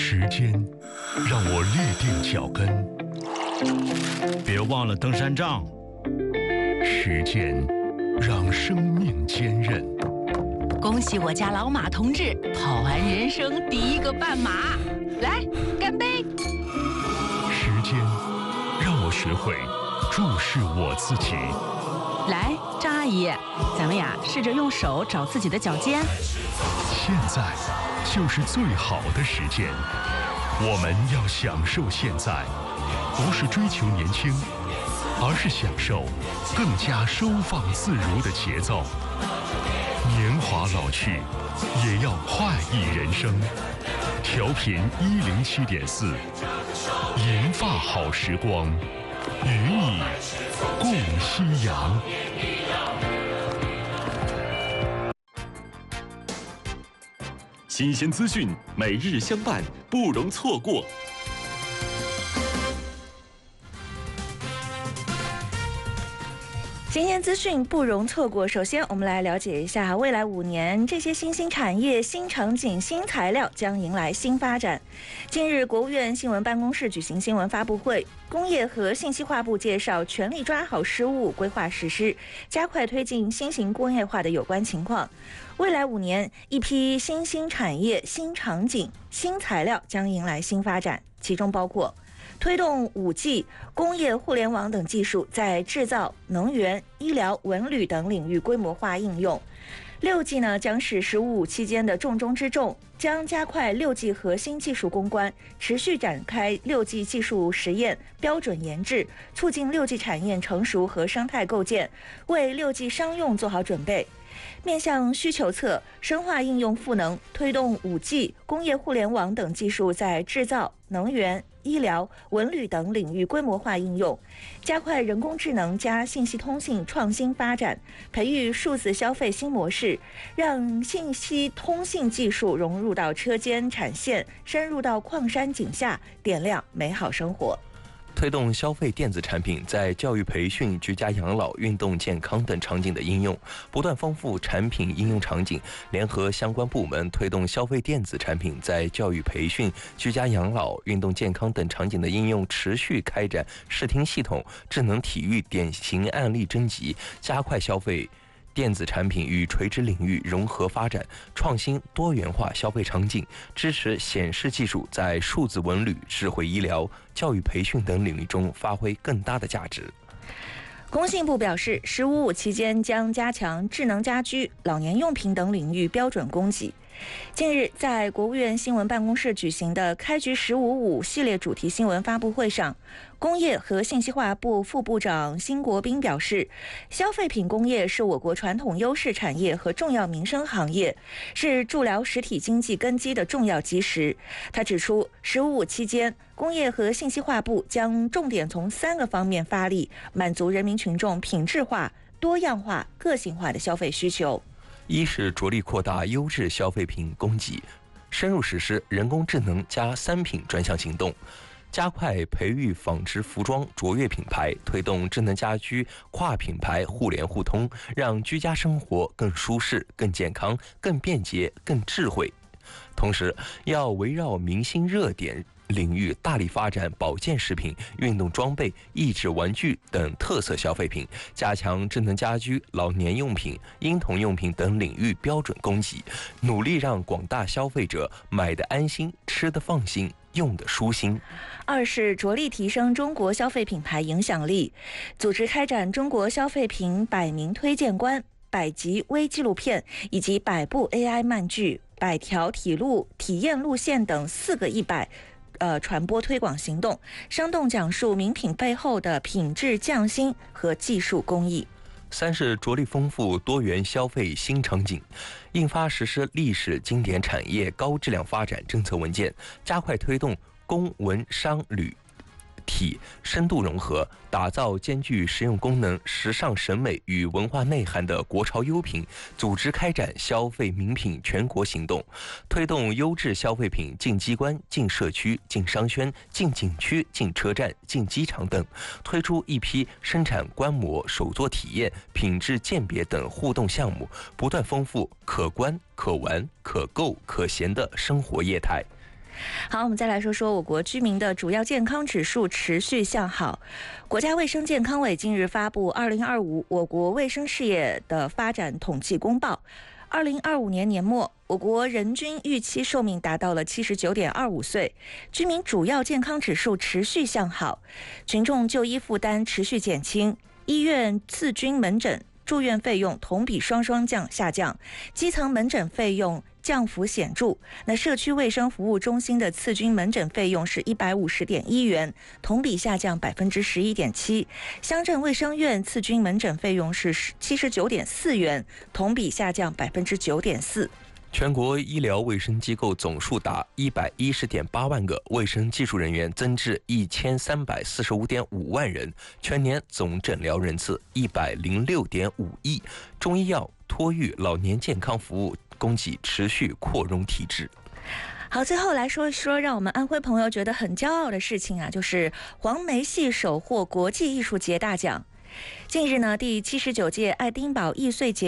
时间让我立定脚跟， 别忘了登山杖。 时间让生命坚韧。 恭喜我家老马同志跑完人生第一个半马，来干杯！ 时间让我学会注视我自己。 来，张阿姨，咱们呀试着用手找自己的脚尖。 现在就是最好的时间，我们要享受现在，不是追求年轻，而是享受更加收放自如的节奏。年华老去，也要快意人生。调频107.4，银发好时光，与你共夕阳。 新鲜资讯每日相伴，不容错过。 新鲜资讯不容错过。首先，我们来了解一下未来5年这些新兴产业、新场景、新材料将迎来新发展。近日，国务院新闻办公室举行新闻发布会，工业和信息化部介绍全力抓好失误，规划实施，加快推进新型工业化的有关情况。未来5年，一批新兴产业、新场景、新材料将迎来新发展，其中包括推动5G、工业互联网等技术在制造、能源、医疗、文旅等领域规模化应用。6G 呢将是“十五五”期间的重中之重，将加快6G 核心技术攻关，持续展开6G 技术实验、标准研制，促进6G 产业成熟和生态构建，为6G 商用做好准备。面向需求侧，深化应用赋能，推动5G、工业互联网等技术在制造、能源、医疗、文旅等领域规模化应用，加快人工智能加信息通信创新发展，培育数字消费新模式，让信息通信技术融入到车间产线，深入到矿山井下，点亮美好生活。 推动消费电子产品在教育培训、居家养老、运动健康等场景的应用，不断丰富产品应用场景，联合相关部门推动消费电子产品在教育培训、居家养老、运动健康等场景的应用，持续开展视听系统、智能体育典型案例征集，加快消费电子产品与垂直领域融合发展，创新多元化消费场景，支持显示技术在数字文旅、智慧医疗、教育培训等领域中发挥更大的价值。 工信部表示，“十五五”期间将加强智能家居、老年用品等领域标准供给。近日，在国务院新闻办公室举行的开局“十五五”系列主题新闻发布会上，工业和信息化部副部长辛国斌表示，消费品工业是我国传统优势产业和重要民生行业，是筑牢实体经济根基的重要基石。他指出，“十五五”期间，工业和信息化部将重点从3个方面发力，满足人民群众品质化、多样化、个性化的消费需求。 一是着力扩大优质消费品供给，深入实施人工智能加3品专项行动，加快培育纺织服装卓越品牌，推动智能家居跨品牌互联互通，让居家生活更舒适、更健康、更便捷、更智慧。同时，要围绕明星热点领域大力发展保健食品、运动装备、益智玩具等特色消费品，加强智能家居、老年用品、婴童用品等领域标准供给，努力让广大消费者买得安心、吃得放心、用得舒心。 二是着力提升中国消费品牌影响力，组织开展中国消费品100名推荐官、100集微纪录片以及100部 AI 漫剧、100条体验路线等4个100传播推广行动，生动讲述名品背后的品质匠心和技术工艺。 三是着力丰富多元消费新场景，印发实施历史经典产业高质量发展政策文件，加快推动工文商旅体深度融合，打造兼具实用功能、时尚审美与文化内涵的国潮优品，组织开展消费名品全国行动，推动优质消费品进机关、进社区、进商圈、进景区、进车站、进机场等，推出一批生产观摩、手作体验、品质鉴别等互动项目，不断丰富可观、可玩、可购、可闲的生活业态。 好，我们再来说说我国居民的主要健康指数持续向好。国家卫生健康委近日发布2025我国卫生事业的发展统计公报。2025年年末，我国人均预期寿命达到了79.25岁，居民主要健康指数持续向好，群众就医负担持续减轻，医院次均门诊住院费用同比双下降，基层门诊费用降幅显著。那社区卫生服务中心的次均门诊费用是150.1元，同比下降11.7%；乡镇卫生院次均门诊费用是79.4元，同比下降9.4%。 全国医疗卫生机构总数达110.8万个，卫生技术人员增至1345.5万人，全年总诊疗人次106.5亿，中医药、托育、老年健康服务供给持续扩容提质。 好，最后来说一说让我们安徽朋友觉得很骄傲的事情啊，就是黄梅戏首获国际艺术节大奖。近日呢，第79届爱丁堡艺穗节